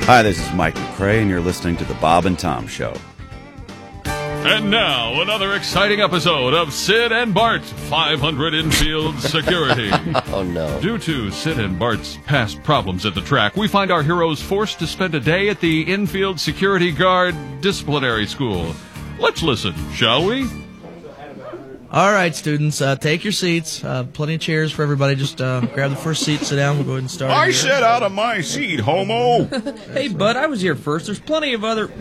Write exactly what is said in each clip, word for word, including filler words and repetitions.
Hi, this is Mike McCrae, and you're listening to The Bob and Tom Show. And now, another exciting episode of Sid and Bart, five hundred Infield Security. Oh, no. Due to Sid and Bart's past problems at the track, we find our heroes forced to spend a day at the Infield Security Guard Disciplinary School. Let's listen, shall we? All right, students, uh, take your seats. Uh, plenty of chairs for everybody. Just uh, grab the first seat, sit down. We'll go ahead and start. I here. said out of my seat, homo. Hey, bud, I was here first. There's plenty of other...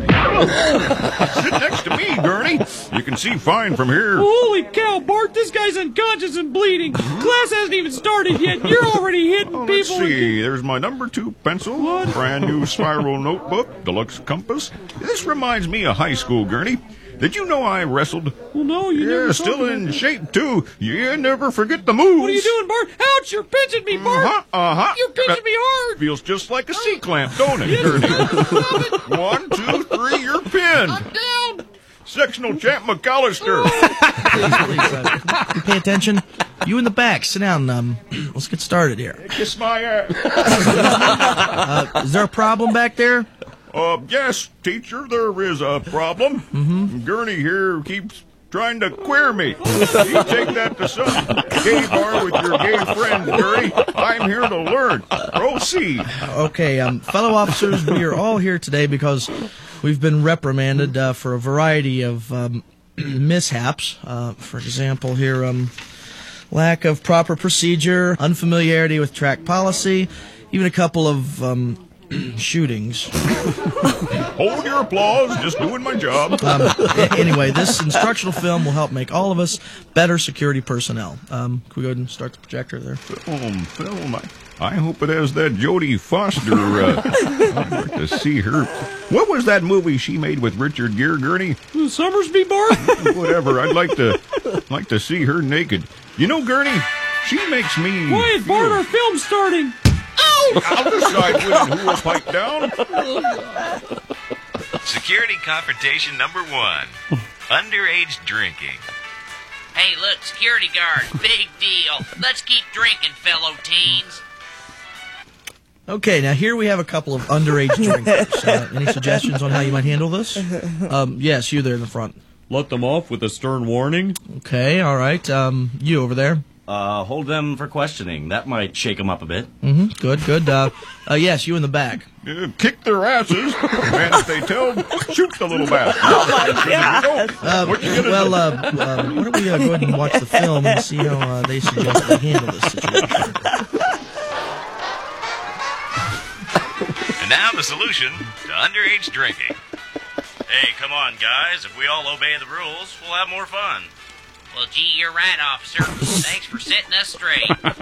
Sit next to me, Gurney. You can see fine from here. Holy cow, Bart, this guy's unconscious and bleeding. Class hasn't even started yet. You're already hitting Oh, let's people. see. There's my number two pencil, What? brand new spiral notebook, deluxe compass. This reminds me of high school, Gurney. Did you know I wrestled? Well, no, you Yeah, never still told me in that. shape, too. You never forget the moves. What are you doing, Bart? Ouch, you're pinching me, Bart. Uh-huh, uh-huh. You're pinching me hard. Feels just like a C-clamp, don't it, Gurney? One, two, three, you're pinned. I'm down. Sectional champ McAllister. Please, please, uh, you pay attention. You in the back, sit down. Um, let's get started here. Kiss my ass. Uh, is there a problem back there? Uh, yes, teacher, there is a problem. Mm-hmm. Gurney here keeps trying to queer me. You take that to some gay bar with your gay friend, Gurney. I'm here to learn. Proceed. Okay, um, fellow officers, we are all here today because we've been reprimanded uh, for a variety of um, mishaps. Uh, for example, here, um, lack of proper procedure, unfamiliarity with track policy, even a couple of um, shootings. Hold your applause. Just doing my job. Um, a- anyway, this instructional film will help make all of us better security personnel. Um, can we go ahead and start the projector there? Film, film. I, I hope it has that Jodie Foster. Uh, I'd like to see her. What was that movie she made with Richard Gere, Gurney? Summersby, Bart? Whatever. I'd like to like to see her naked. You know, Gurney, she makes me. Quiet, feel- Bart, our film's starting. I'll decide when who will pipe down. Security confrontation number one. Underage drinking. Hey, look, security guard, big deal. Let's keep drinking, fellow teens. Okay, now here we have a couple of underage drinkers. Uh, any suggestions on how you might handle this? Um, yes, you there in the front. Let them off with a stern warning. Okay, all right. Um, you over there. Uh, hold them for questioning. That might shake them up a bit. Mm-hmm. Good, good. Uh, uh, yes, you in the back. Uh, kick their asses, and if they tell, shoot the little bastard. Oh my God! Uh, What you gonna well, do? uh, uh, why don't we uh, go ahead and watch the film and see how uh, they suggest we handle this situation. And now the solution to underage drinking. Hey, come on, guys. If we all obey the rules, we'll have more fun. Well, gee, you're right, officer. Thanks for setting us straight.